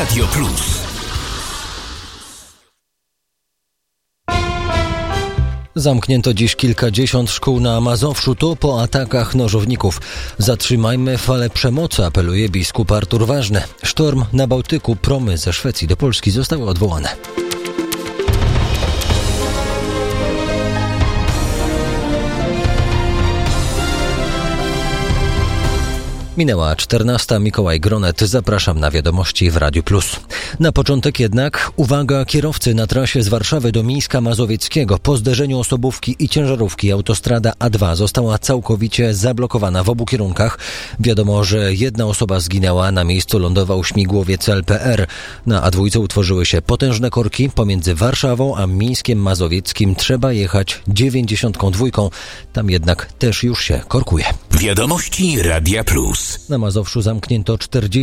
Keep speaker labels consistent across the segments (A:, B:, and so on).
A: Radio Plus.
B: Zamknięto dziś kilkadziesiąt szkół na Mazowszu, to po atakach nożowników. Zatrzymajmy falę przemocy, apeluje biskup Artur Ważny. Sztorm na Bałtyku, promy ze Szwecji do Polski zostały odwołane. Minęła 14. Mikołaj Gronet. Zapraszam na wiadomości w Radiu Plus. Na początek jednak uwaga, kierowcy na trasie z Warszawy do Mińska Mazowieckiego. Po zderzeniu osobówki i ciężarówki autostrada A2 została całkowicie zablokowana w obu kierunkach. Wiadomo, że jedna osoba zginęła, na miejscu lądował śmigłowiec LPR. Na A2 utworzyły się potężne korki. Pomiędzy Warszawą a Mińskiem Mazowieckim trzeba jechać 92. Tam jednak też już się korkuje.
A: Wiadomości Radia Plus.
B: Na Mazowszu zamknięto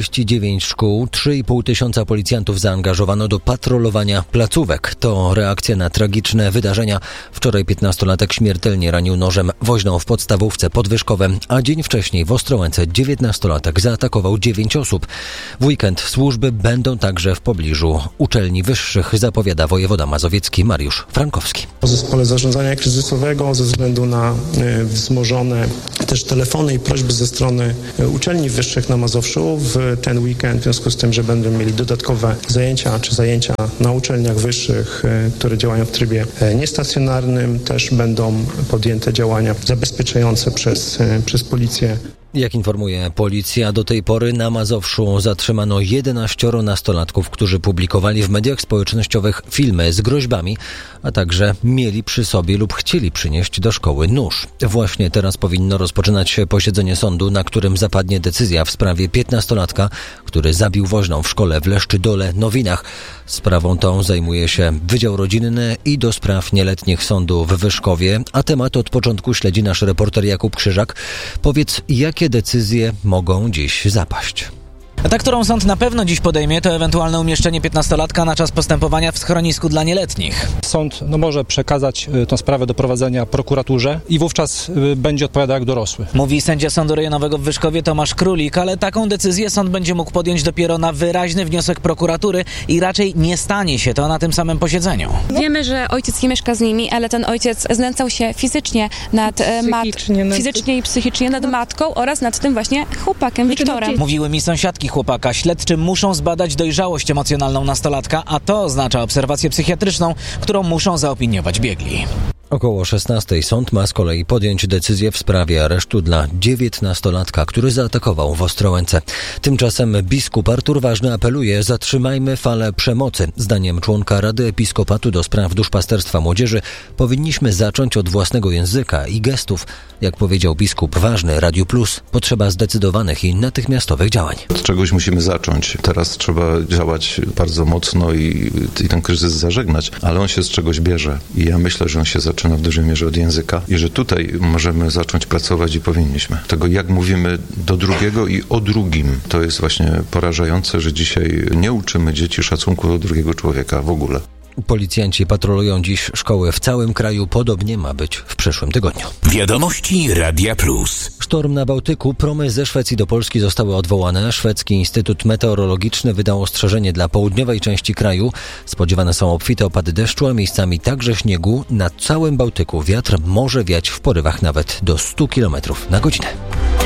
B: 49 szkół, 3,5 tysiąca policjantów zaangażowano do patrolowania placówek. To reakcja na tragiczne wydarzenia. Wczoraj 15-latek śmiertelnie ranił nożem woźną w podstawówce Podwyżkowe, a dzień wcześniej w Ostrołęce 19-latek zaatakował 9 osób. W weekend służby będą także w pobliżu uczelni wyższych, zapowiada wojewoda mazowiecki Mariusz Frankowski.
C: W zespole zarządzania kryzysowego ze względu na wzmożone też telefony i prośby ze strony uczelni wyższych na Mazowszu w ten weekend, w związku z tym, że będą mieli dodatkowe zajęcia czy zajęcia na uczelniach wyższych, które działają w trybie niestacjonarnym, też będą podjęte działania zabezpieczające przez policję.
B: Jak informuje policja, do tej pory na Mazowszu zatrzymano 11 nastolatków, którzy publikowali w mediach społecznościowych filmy z groźbami, a także mieli przy sobie lub chcieli przynieść do szkoły nóż. Właśnie teraz powinno rozpoczynać się posiedzenie sądu, na którym zapadnie decyzja w sprawie 15-latka, który zabił woźną w szkole w Leszczydole Nowinach. Sprawą tą zajmuje się Wydział Rodzinny i do spraw nieletnich sądu w Wyszkowie, a temat od początku śledzi nasz reporter Jakub Krzyżak. Powiedz, jakie decyzje mogą dziś zapaść?
D: Ta, którą sąd na pewno dziś podejmie, to ewentualne umieszczenie 15-latka na czas postępowania w schronisku dla nieletnich.
E: Sąd może przekazać tę sprawę do prowadzenia prokuraturze i wówczas będzie odpowiadał jak dorosły.
D: Mówi sędzia Sądu Rejonowego w Wyszkowie Tomasz Królik, ale taką decyzję sąd będzie mógł podjąć dopiero na wyraźny wniosek prokuratury i raczej nie stanie się to na tym samym posiedzeniu.
F: Wiemy, że ojciec nie mieszka z nimi, ale ten ojciec znęcał się fizycznie fizycznie i psychicznie nad matką oraz nad tym właśnie chłopakiem Wiktorem.
D: Mówiły mi sąsiadki chłopaka. Śledczy muszą zbadać dojrzałość emocjonalną nastolatka, a to oznacza obserwację psychiatryczną, którą muszą zaopiniować biegli.
B: Około 16 sąd ma z kolei podjąć decyzję w sprawie aresztu dla 19-latka, który zaatakował w Ostrołęce. Tymczasem biskup Artur Ważny apeluje: zatrzymajmy falę przemocy. Zdaniem członka Rady Episkopatu do spraw duszpasterstwa młodzieży powinniśmy zacząć od własnego języka i gestów. Jak powiedział biskup Ważny Radiu Plus, potrzeba zdecydowanych i natychmiastowych działań.
G: Od czegoś musimy zacząć. Teraz trzeba działać bardzo mocno i ten kryzys zażegnać, ale on się z czegoś bierze. I ja myślę, że on się zaczyna w dużej mierze od języka i że tutaj możemy zacząć pracować i powinniśmy. Tego, jak mówimy do drugiego i o drugim, to jest właśnie porażające, że dzisiaj nie uczymy dzieci szacunku do drugiego człowieka w ogóle.
B: Policjanci patrolują dziś szkoły w całym kraju. Podobnie ma być w przyszłym tygodniu.
A: Wiadomości Radia Plus.
B: Sztorm na Bałtyku. Promy ze Szwecji do Polski zostały odwołane. Szwedzki Instytut Meteorologiczny wydał ostrzeżenie dla południowej części kraju. Spodziewane są obfite opady deszczu, a miejscami także śniegu. Na całym Bałtyku wiatr może wiać w porywach nawet do 100 km na godzinę.